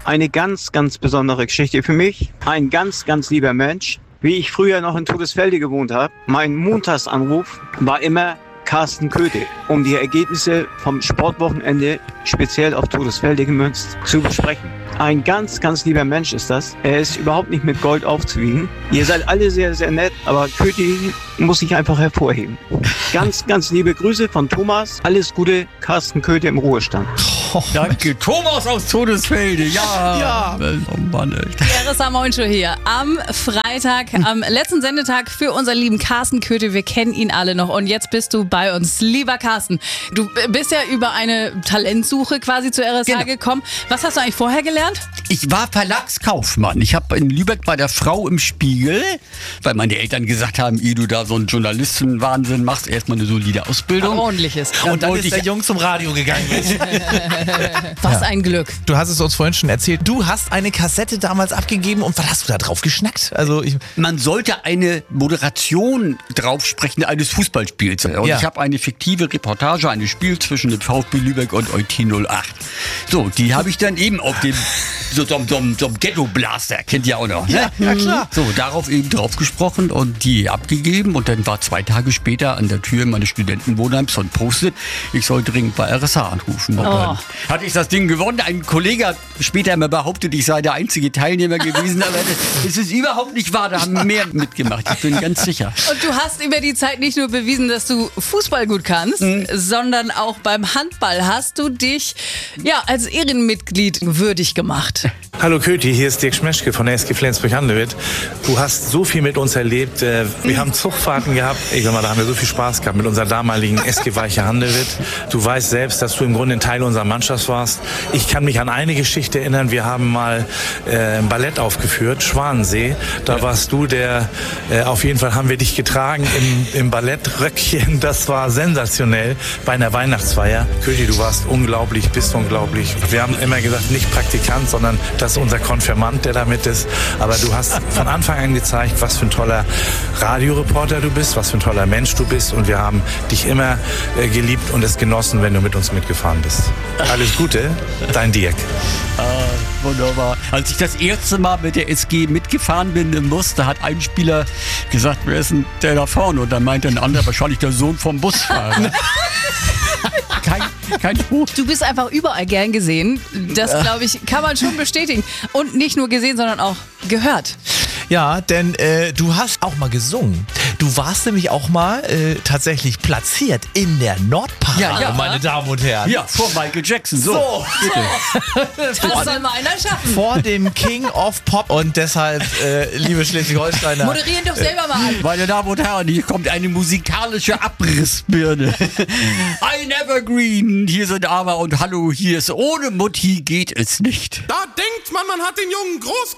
eine ganz, ganz besondere Geschichte für mich. Ein ganz, ganz lieber Mensch. Wie ich früher noch in Todesfelde gewohnt habe, mein Montagsanruf war immer Carsten Köthe, um die Ergebnisse vom Sportwochenende speziell auf Todesfelde gemünzt zu besprechen. Ein ganz, ganz lieber Mensch ist das. Er ist überhaupt nicht mit Gold aufzuwiegen. Ihr seid alle sehr, sehr nett, aber Köthe muss ich einfach hervorheben. Ganz, ganz liebe Grüße von Thomas. Alles Gute, Carsten Köthe im Ruhestand. Oh, danke, Thomas aus Todesfelde. Ja. Oh Mann, echt. Die RSA Moin Show hier am Freitag, am letzten Sendetag für unseren lieben Carsten Köthe. Wir kennen ihn alle noch und jetzt bist du bei uns. Lieber Carsten, du bist ja über eine Talentsuche quasi zur RSA gekommen. Was hast du eigentlich vorher gelernt? Ich war Verlagskaufmann. Ich habe in Lübeck bei der Frau im Spiegel, weil meine Eltern gesagt haben, ehe du da so einen Journalistenwahnsinn machst, erstmal eine solide Ausbildung. Ordentliches. Und dann ist der Jung zum Radio gegangen. Was ein Glück. Du hast es uns vorhin schon erzählt. Du hast eine Kassette damals abgegeben und was hast du da drauf geschnackt? Also man sollte eine Moderation draufsprechen eines Fußballspiels. Und ich habe eine fiktive Reportage eines Spiels zwischen dem VfB Lübeck und Eutin 08. So, die habe ich dann eben auf dem so einem Ghetto-Blaster, kennt ihr auch noch, ne? Ja, klar. So, darauf eben drauf gesprochen und die abgegeben und dann war 2 Tage später an der Tür meines Studentenwohnheims so ein Post-it, ich soll dringend bei RSA anrufen. Und dann hatte ich das Ding gewonnen. Ein Kollege hat später immer behauptet, ich sei der einzige Teilnehmer gewesen, aber das ist überhaupt nicht wahr, da haben mehr mitgemacht, ich bin ganz sicher. Und du hast über die Zeit nicht nur bewiesen, dass du Fußball gut kannst, sondern auch beim Handball hast du dich als Ehrenmitglied würdig gemacht. Hallo Köthe, hier ist Dirk Schmeschke von der SG Flensburg-Handewitt. Du hast so viel mit uns erlebt. Wir haben Zugfahrten gehabt. Ich sag mal, da haben wir so viel Spaß gehabt mit unserer damaligen SG Weiche Handewitt. Du weißt selbst, dass du im Grunde ein Teil unserer Mannschaft warst. Ich kann mich an eine Geschichte erinnern. Wir haben mal ein Ballett aufgeführt, Schwanensee. Da warst du auf jeden Fall haben wir dich getragen im Ballettröckchen. Das war sensationell bei einer Weihnachtsfeier. Köthe, du warst unglaublich, bist unglaublich. Wir haben immer gesagt, nicht Praktikant, sondern das ist unser Konfirmand, der damit ist. Aber du hast von Anfang an gezeigt, was für ein toller Radioreporter du bist, was für ein toller Mensch du bist. Und wir haben dich immer geliebt und es genossen, wenn du mit uns mitgefahren bist. Alles Gute, dein Dirk. Wunderbar. Als ich das erste Mal mit der SG mitgefahren bin im Bus, da hat ein Spieler gesagt, wer ist denn der da vorne? Und dann meinte ein anderer, wahrscheinlich der Sohn vom Busfahrer. Kein Spruch. Du bist einfach überall gern gesehen. Das, glaube ich, kann man schon bestätigen. Und nicht nur gesehen, sondern auch gehört. Ja, denn du hast auch mal gesungen. Du warst nämlich auch mal tatsächlich platziert in der Nordparade, meine Damen und Herren. Ja, vor Michael Jackson. So. Das soll mal einer schaffen. Vor dem King of Pop. Und deshalb, liebe Schleswig-Holsteiner. Moderieren doch selber mal an. Meine Damen und Herren, hier kommt eine musikalische Abrissbirne. Ein Evergreen. Hier sind Aber und Hallo. Hier ist ohne Mutti geht es nicht. Da denkt man hat den Jungen groß